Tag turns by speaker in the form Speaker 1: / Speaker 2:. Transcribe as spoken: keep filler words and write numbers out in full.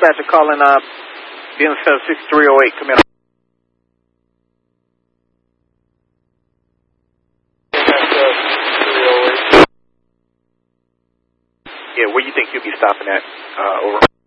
Speaker 1: dispatcher calling uh, B N seven six three oh eight. Come in. Yeah, where you think you'll be stopping at? Uh, over.